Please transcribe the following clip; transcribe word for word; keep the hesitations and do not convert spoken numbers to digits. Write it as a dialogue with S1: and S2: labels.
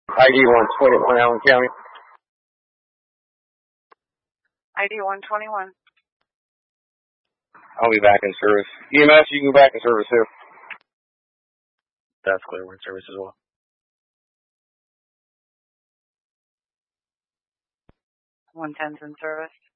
S1: I D one twenty-one, Allen County.
S2: I D one twenty-one.
S1: I'll be back in service. E M S, you can go back in service too.
S3: That's clear. We're in service as well.
S2: one ten's in service.